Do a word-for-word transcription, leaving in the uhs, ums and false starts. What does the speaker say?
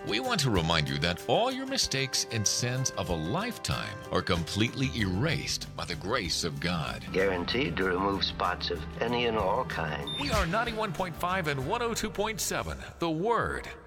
We want to remind you that all your mistakes and sins of a lifetime are completely erased by the grace of God. Guaranteed to remove spots of any and all kinds. We are ninety-one point five and one oh two point seven, The Word.